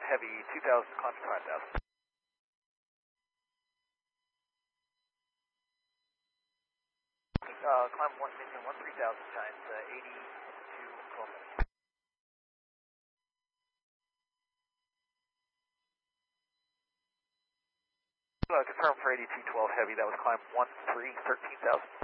heavy, 2000, climb to 5000. Climb 13,000 times 80 to 12 minutes. Confirm for 8212 heavy, that was climb 13,000.